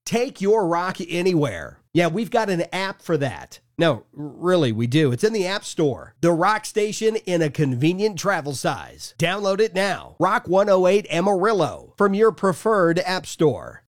Take your rock anywhere. Yeah, we've got an app for that. No, really, we do. It's in the App Store. The Rock Station in a convenient travel size. Download it now. Rock 108 Amarillo from your preferred app store.